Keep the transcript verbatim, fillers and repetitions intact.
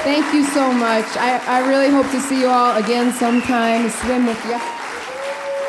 Thank you so much. I, I really hope to see you all again sometime, swim with you.